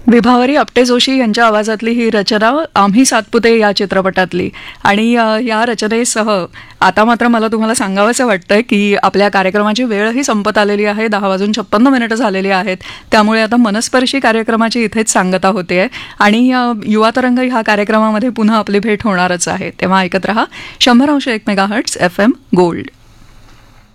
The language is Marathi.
विभावरी आपटे जोशी यांच्या आवाजातली ही रचना आम्ही सातपुते या चित्रपटातली. आणि या रचनेसह आता मात्र मला तुम्हाला सांगावंसं वाटतंय की आपल्या कार्यक्रमाची वेळही संपत आलेली आहे. 10:56 झालेली आहेत. त्यामुळे आता मनस्पर्शी कार्यक्रमाची इथेच सांगता होते आहे. आणि युवा तरंग ह्या कार्यक्रमामध्ये पुन्हा आपली भेट होणारच आहे. तेव्हा ऐकत रहा 100.1 मेगाहर्ट्झ FM गोल्ड.